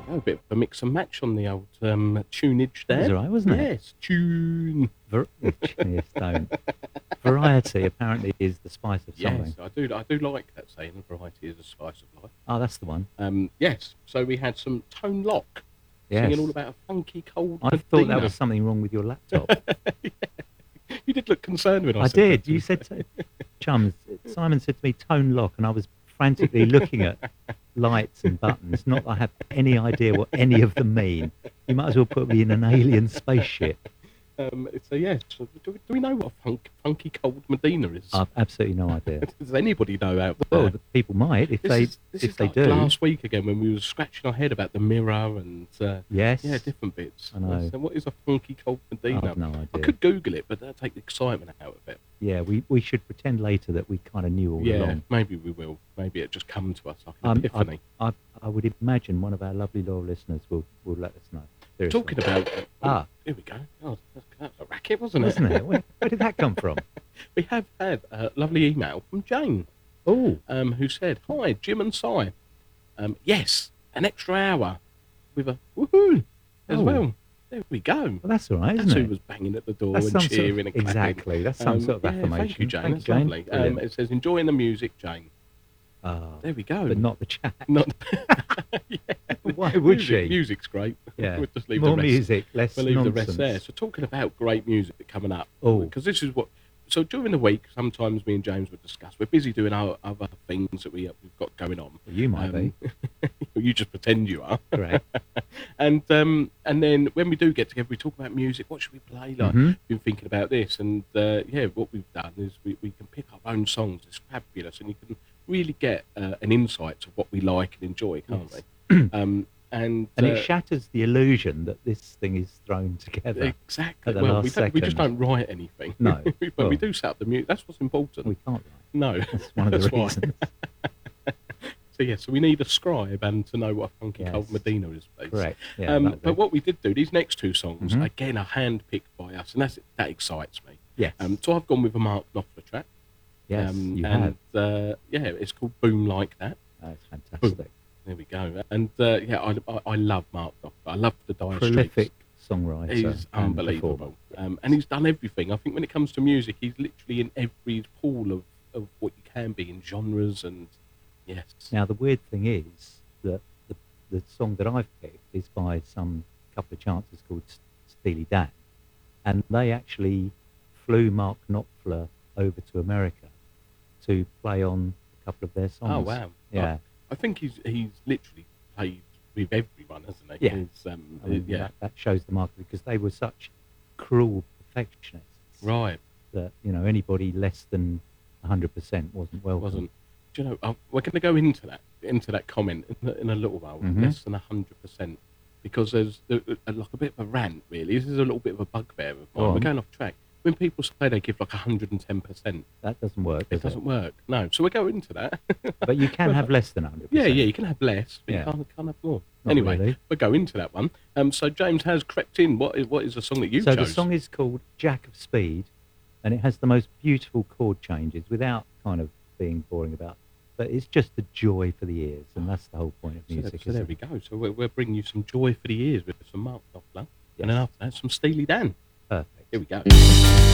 go. A bit of a mix and match on the old tunage That was there. all right, wasn't it? Yes, tune. Yes, don't. Variety apparently is the spice of something. Yes, I do like that saying. Variety is a spice of life. Oh, that's the one. Yes. So we had some Tone Loc Yes. singing all about a funky cold. I thought that was something wrong with your laptop. You did look concerned when I I said that did. to You me. said to Chums, Simon said to me, Tone Loc, and I was frantically looking at lights and buttons. Not that I have any idea what any of them mean. You might as well put me in an alien spaceship. So yes, do we know what a funky cold Medina is? I've absolutely no idea. Does anybody know out Well, there? the people might if This they is like do. last week again when we were scratching our head about the mirror and Yes. yeah, different bits. I know. So what is a funky cold Medina? I've no idea. I could Google it, but that'd take the excitement out of it. Yeah, we should pretend later that we kind of knew all Yeah, along. maybe we will. Maybe it just come to us like an epiphany. I would imagine one of our lovely loyal listeners will let us know. Seriously. Talking about here we go. Oh, that was a racket, wasn't it? Wasn't it? Where did that come from? We have had a lovely email from Jane. Oh, Who said, "Hi, Jim and Si. Yes, an extra hour with a woohoo as Oh. well. There we go. well, that's all right, That's isn't who it? was banging at the door That's and some sort of- cheering and clapping. exactly. That's some sort of Yeah, affirmation. thank you, Jane. Thank you, That's Jane. lovely. Brilliant. It says, enjoying the music, Jane. Ah, There we go. but not the chat. Not yeah. Why would she? Music's great. Yeah. We'll just leave More the rest. music, less We'll leave nonsense. the rest there. So talking about great music coming up. Oh. Because this is what... So during the week, sometimes me and James would discuss. We're busy doing our other things that we've got going on. You might be. You just pretend you are. Correct. And then when we do get together, we talk about music. What should we play? Like, Mhm. been thinking about this, and yeah, what we've done is we can pick our own songs. It's fabulous, and you can really get an insight to what we like and enjoy, can't Yes. we? And it shatters the illusion that this thing is thrown together. exactly. at the Well, last we just second. don't write anything. No. but we Well. do set up the music. That's what's important. We can't write. No, That's one of the that's why. reasons. So yeah, so we need a scribe and to know what a funky cold Yes. Medina is, please. Correct. Yeah, that'll do. But what we did do, these next two songs, Mhm. again, are handpicked by us, and that excites me. Yes. So I've gone with a Mark Knopfler track. Yes, you and have. yeah, it's called Boom Like That. That's fantastic. There we go. And yeah, I love Mark Knopfler. I love the Dire Prolific Straits. songwriter. He's and unbelievable. performer. And he's done everything. I think when it comes to music, he's literally in every pool of what you can be in genres and yes. Now, the weird thing is that the song that I've picked is by some couple of chances called Steely Dan. And they actually flew Mark Knopfler over to America to play on a couple of their songs. Oh wow. Yeah. I think he's literally played with everyone, hasn't he? Yeah. He's, I mean, yeah. that shows the market because they were such cruel perfectionists Right. that, anybody less than 100% wasn't welcome. Wasn't. Do you know? We're going to go into that comment in a little while. Mhm. Less than 100%, because there's like a bit of a rant. Really, this is a little bit of a bugbear of Go mine. We're on. going off track. When people say they give like 110%, That doesn't work, it doesn't work. No. So we're going into that. But you can have less than 100%. Yeah, you can have less, but Yeah. you can't have more. Not Anyway, really. we'll go into that one. So James has crept in. What is the song that you So chose? the song is called Jack of Speed, and it has the most beautiful chord changes without kind of being boring about. But it's just a joy for the ears, and that's the whole point of So, music. so there isn't we it? go. So we're bringing you some joy for the ears with some Mark Knopfler, Yes. and then after that some Steely Dan. Perfect. Here we go.